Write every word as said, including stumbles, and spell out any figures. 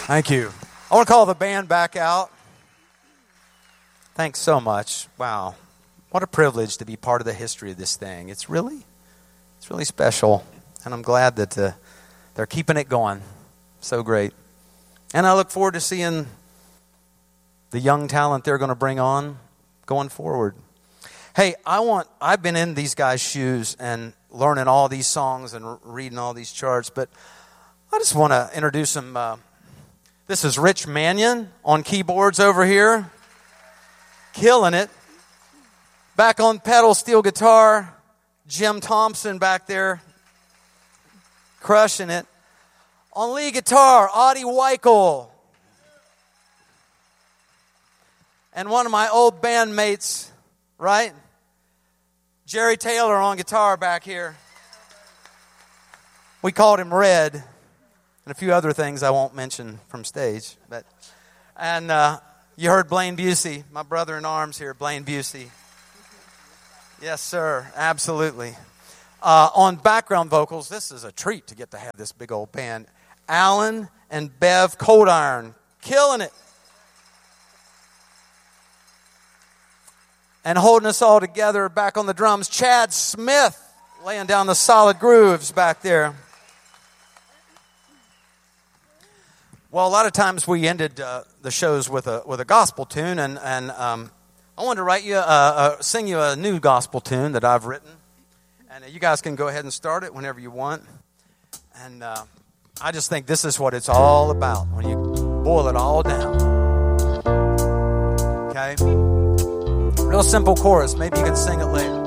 Thank you. I want to call the band back out. Thanks so much. Wow. What a privilege to be part of the history of this thing. It's really, it's really special. And I'm glad that uh, they're keeping it going. So great. And I look forward to seeing the young talent they're going to bring on going forward. Hey, I want, I've been in these guys' shoes and learning all these songs and reading all these charts, but I just want to introduce them. Uh, this is Rich Mannion on keyboards over here. Killing it. Back on pedal steel guitar, Jim Thompson back there. Crushing it. On lead guitar, Audie Weichel. And one of my old bandmates, right? Jerry Taylor on guitar back here. We called him Red. And a few other things I won't mention from stage. But And uh, you heard Blaine Busey, my brother in arms here, Blaine Busey. Yes, sir. Absolutely. Uh, on background vocals, this is a treat to get to have this big old band. Alan and Bev Coldiron, killing it. And holding us all together back on the drums, Chad Smith, laying down the solid grooves back there. Well, a lot of times we ended uh, the shows with a with a gospel tune, and and um, I wanted to write you, uh, uh, sing you a new gospel tune that I've written, and uh, you guys can go ahead and start it whenever you want. And uh, I just think this is what it's all about when you boil it all down. Okay, real simple chorus. Maybe you can sing it later.